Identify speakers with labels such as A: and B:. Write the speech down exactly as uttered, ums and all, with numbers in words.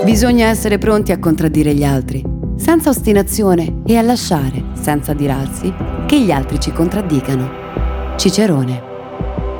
A: Bisogna essere pronti a contraddire gli altri, senza ostinazione, e a lasciare, senza adirarsi, che gli altri ci contraddicano. Cicerone.